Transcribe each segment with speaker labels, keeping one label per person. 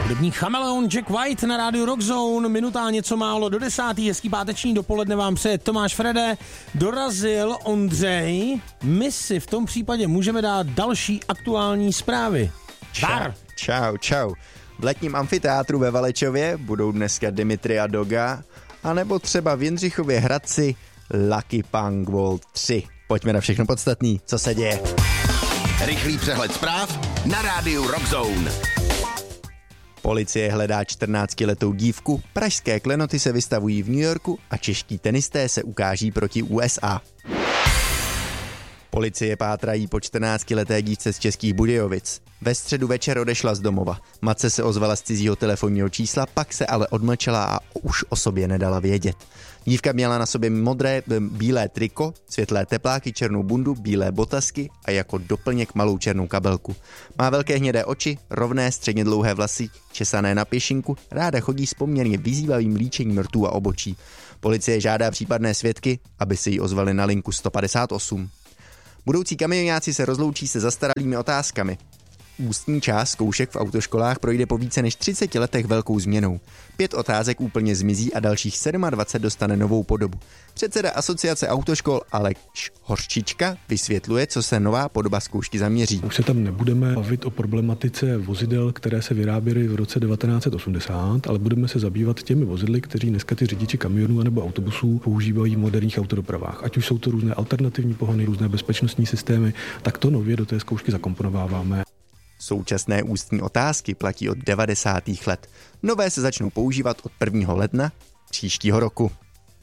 Speaker 1: Hudební chameleon Jack White na rádiu Rock Zone, minuta něco málo do 10. Hezký páteční dopoledne vám přeje Tomáš Frede. Dorazil Ondřej, my si v tom případě můžeme dát další aktuální zprávy.
Speaker 2: Čau. V letním amfiteátru ve Valečově budou dneska Dimitri a Doga, anebo třeba v Jindřichově Hradci Lucky Punk World 3. Pojďme na všechno podstatný, co se děje.
Speaker 3: Rychlý přehled zpráv na rádiu Rock Zone.
Speaker 2: Policie hledá 14letou dívku, pražské klenoty se vystavují v New Yorku a čeští tenisté se ukáží proti USA. Policie pátrají po 14leté dívce z Českých Budějovic. Ve středu večer odešla z domova. Matce se ozvala z cizího telefonního čísla, pak se ale odmlčela a už o sobě nedala vědět. Dívka měla na sobě bílé triko, světlé tepláky, černou bundu, bílé botasky a jako doplněk malou černou kabelku. Má velké hnědé oči, rovné středně dlouhé vlasy, česané na pěšinku, ráda chodí s poměrně vyzývavým líčením rtů a obočí. Policie žádá případné svědky, aby se jí ozvali na linku 158. Budoucí kamionáci se rozloučí se zastaralými otázkami. Ústní část zkoušek v autoškolách projde po více než 30 letech velkou změnou. 5 otázek úplně zmizí a dalších 27 dostane novou podobu. Předseda asociace autoškol Aleš Horčička vysvětluje, co se nová podoba zkoušky zaměří.
Speaker 4: Už se tam nebudeme bavit o problematice vozidel, které se vyráběly v roce 1980, ale budeme se zabývat těmi vozidly, kteří dneska ty řidiči kamionů nebo autobusů používají v moderních autodopravách. Ať už jsou to různé alternativní pohony, různé bezpečnostní systémy, tak to nově do té zkoušky zakomponováváme.
Speaker 2: Současné ústní otázky platí od 90. let. Nové se začnou používat od 1. ledna příštího roku.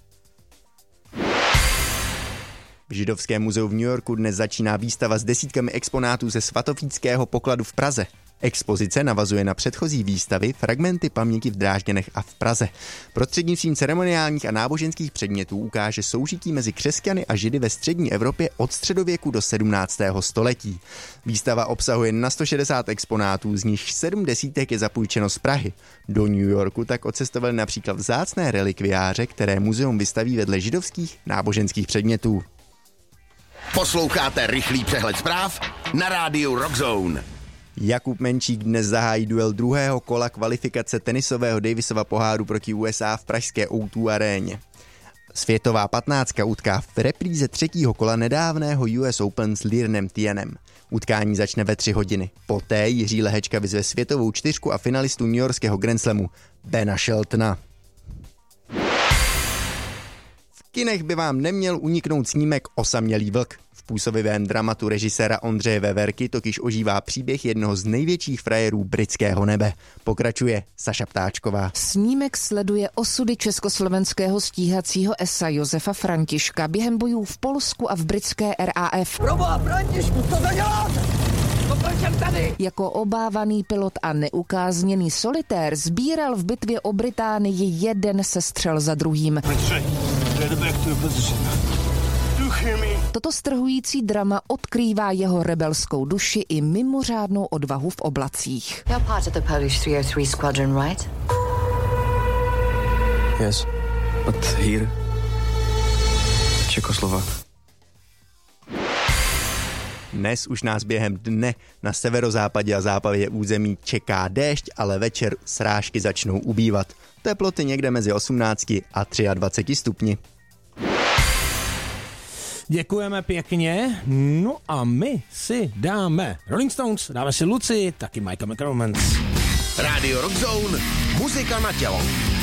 Speaker 2: V Židovském muzeu v New Yorku dnes začíná výstava s desítkami exponátů ze svatovíckého pokladu v Praze. Expozice navazuje na předchozí výstavy Fragmenty paměti v Drážděnech a v Praze. Prostřednictvím ceremoniálních a náboženských předmětů ukáže soužití mezi křesťany a Židy ve střední Evropě od středověku do 17. století. Výstava obsahuje na 160 exponátů, z nich 7 desítek je zapůjčeno z Prahy. Do New Yorku tak odcestovali například vzácné relikviáře, které muzeum vystaví vedle židovských náboženských předmětů.
Speaker 3: Posloucháte rychlý přehled zpráv na rádiu Rock Zone.
Speaker 2: Jakub Menčík dnes zahájí duel druhého kola kvalifikace tenisového Davisova poháru proti USA v pražské O2 aréně. Světová 15 utká v repríze třetího kola nedávného US Open s Lirnem Tianem. Utkání začne ve 3 hodiny. Poté Jiří Lehečka vyzve světovou 4 a finalistu newyorského Grand Slamu Bena Sheltona. V kinech by vám neměl uniknout snímek Osamělý vlk. V působivém dramatu režiséra Ondřeje Veverky totiž ožívá příběh jednoho z největších frajerů britského nebe. Pokračuje Saša Ptáčková.
Speaker 5: Snímek sleduje osudy československého stíhacího esa Josefa Františka během bojů v Polsku a v britské RAF.
Speaker 6: Proboha, Františku, co to děláte? Tady.
Speaker 5: Jako obávaný pilot a neukázněný solitér sbíral v bitvě o Británii jeden sestřel za druhým. Toto strhující drama odkrývá jeho rebelskou duši i mimořádnou odvahu v oblacích.
Speaker 7: You're part of the Polish 303 squadron, right?
Speaker 8: Yes, but here, Čekoslovak.
Speaker 2: Dnes už nás během dne na severozápadě a západě území čeká déšť, ale večer srážky začnou ubývat. Teploty někde mezi 18 a 23 stupni.
Speaker 1: Děkujeme pěkně, no a my si dáme Rolling Stones, dáme si Lucy, taky My Chemical Romance.
Speaker 3: Radio Rock Zone, muzika na tělo.